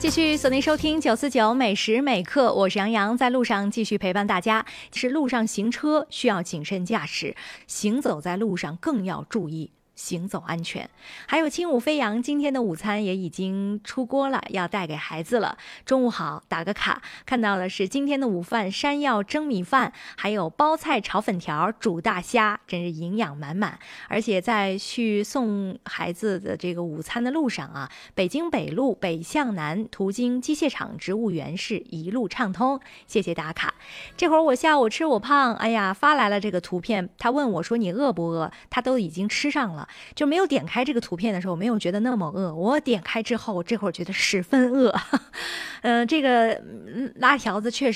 继续锁定收听949美食美课，我是杨洋，在路上继续陪伴大家。是路上行车需要谨慎驾驶，行走在路上更要注意行走安全。还有轻舞飞扬今天的午餐也已经出锅了，要带给孩子了。中午好，打个卡。看到的是今天的午饭，山药蒸米饭，还有包菜炒粉条，煮大虾，真是营养满满。而且在去送孩子的这个午餐的路上啊，北京北路北向南途经机械厂植物园是一路畅通，谢谢打卡。这会儿我下午吃我胖，哎呀，发来了这个图片，他问我说你饿不饿，他都已经吃上了，就没有点开这个图片的时候没有觉得那么饿，我点开之后这会儿觉得十分饿。这个辣条子确实